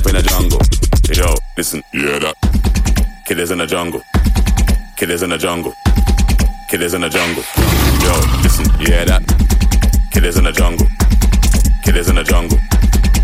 in the jungle. Yo, listen, yeah that. Killers in the jungle. Killers in the jungle. Killers in the jungle. Yo, listen, yeah that. Killers in the jungle. Killers in the jungle.